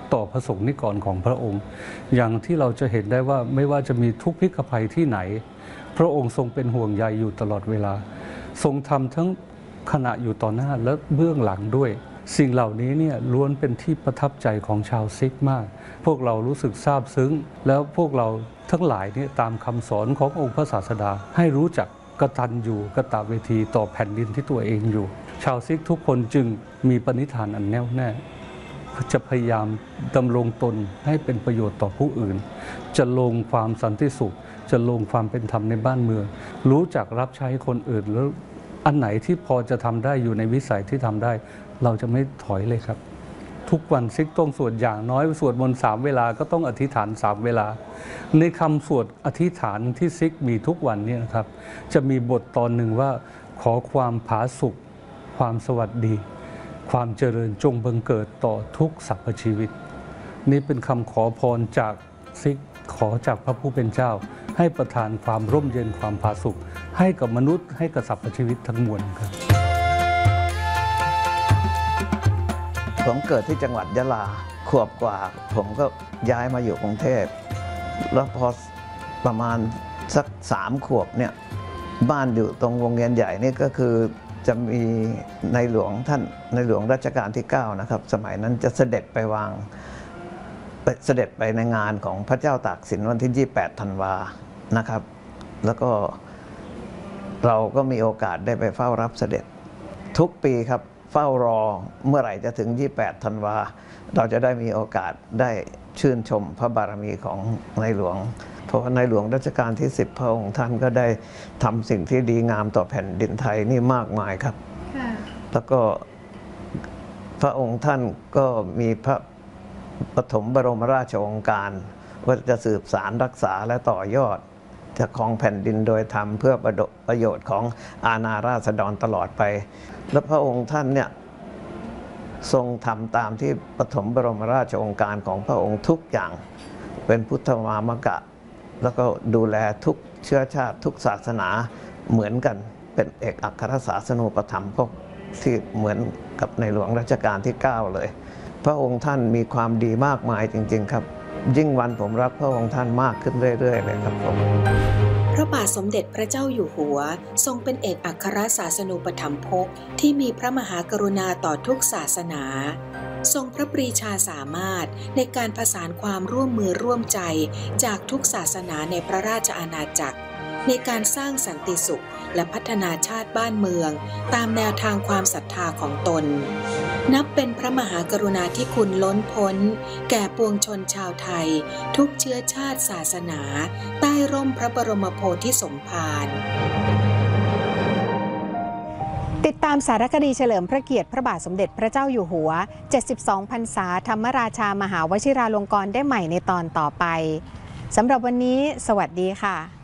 ต่อพระสงฆ์นิกรของพระองค์อย่างที่เราจะเห็นได้ว่าไม่ว่าจะมีทุกข์พิกภัยที่ไหนพระองค์ทรงเป็นห่วงใยอยู่ตลอดเวลาทรงทำทั้งขณะอยู่ต่อหน้าและเบื้องหลังด้วยสิ่งเหล่านี้เนี่ยล้วนเป็นที่ประทับใจของชาวซิกมากพวกเรารู้สึกซาบซึ้งแล้วพวกเราทั้งหลายเนี่ยตามคำสอนขององค์พระศาสดาให้รู้จักกตัญญูกตเวทีต่อแผ่นดินที่ตัวเองอยู่ชาวซิกทุกคนจึงมีปณิธานอันแน่วแน่จะพยายามดำรงตนให้เป็นประโยชน์ต่อผู้อื่นจะลงความสันติสุขจะลงความเป็นธรรมในบ้านเมืองรู้จักรับใช้คนอื่นแล้วอันไหนที่พอจะทำได้อยู่ในวิสัยที่ทำได้เราจะไม่ถอยเลยครับทุกวันซิกต้องสวดอย่างน้อยสวดมนต์3 เวลาก็ต้องอธิษฐาน3 เวลาในคำสวดอธิษฐานที่ซิกมีทุกวันนี้นะครับจะมีบทตอนหนึ่งว่าขอความผาสุกความสวัสดีความเจริญจงบังเกิดต่อทุกสรรพชีวิตนี่เป็นคำขอพรจากซิกขอจากพระผู้เป็นเจ้าให้ประทานความร่มเย็นความผาสุกให้กับมนุษย์ให้กับสรรพชีวิตทั้งมวลครับผมเกิดที่จังหวัดยะลาขวบกว่าผมก็ย้ายมาอยู่กรุงเทพแล้วพอประมาณสัก3 ขวบเนี่ยบ้านอยู่ตรงวงเวียนใหญ่นี่ก็คือจะมีในหลวงท่านในหลวงรัชกาลที่9นะครับสมัยนั้นจะเสด็จไปในงานของพระเจ้าตากสินวันที่28 ธันวานะครับแล้วก็เราก็มีโอกาสได้ไปเฝ้ารับเสด็จทุกปีครับเฝ้ารอเมื่อไหร่จะถึง28 ธันวาเราจะได้มีโอกาสได้ชื่นชมพระบารมีของในหลวงเพราะในหลวงรัชกาลที่10พระองค์ท่านก็ได้ทำสิ่งที่ดีงามต่อแผ่นดินไทยนี่มากมายครับแล้วก็พระองค์ท่านก็มีพระปฐมบรมราชโองการว่าจะสืบสารรักษาและต่อยอดจะครองแผ่นดินโดยธรรมเพื่อประโยชน์ของอาณาราษฎรตลอดไปและพระองค์ท่านเนี่ยทรงทำตามที่ปฐมบรมราชโองการของพระองค์ทุกอย่างเป็นพุทธมามกะแล้วก็ดูแลทุกเชื้อชาติทุกศาสนาเหมือนกันเป็นเอกอัครศาสนูปถัมภกที่เหมือนกับในหลวงรัชกาลที่9เลยพระองค์ท่านมีความดีมากมายจริงๆครับยิ่งวันผมรักพระองค์ท่านมากขึ้นเรื่อยๆเลยครับผมพระบาทสมเด็จพระเจ้าอยู่หัวทรงเป็นเอกอัครศาสนูปถัมภกที่มีพระมหากรุณาต่อทุกศาสนาทรงพระปรีชาสามารถในการผสานความร่วมมือร่วมใจจากทุกศาสนาในพระราชอาณาจักรในการสร้างสันติสุขและพัฒนาชาติบ้านเมืองตามแนวทางความศรัทธาของตนนับเป็นพระมหากรุณาธิคุณล้นพ้นแก่ปวงชนชาวไทยทุกเชื้อชาติศาสนาใต้ร่มพระบรมโพธิสมภารติดตามสารคดีเฉลิมพระเกียรติพระบาทสมเด็จพระเจ้าอยู่หัว72 พรรษาธรรมราชามหาวชิราลงกรณ์ได้ใหม่ในตอนต่อไปสำหรับวันนี้สวัสดีค่ะ